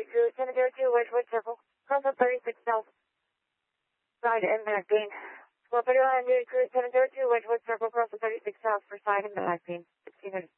crew 702 Wedgewood Circle, cross up 36 south, side and back beam. 1231 crew 702 Wedgewood Circle, cross up 36 south for side and back beam, 1600.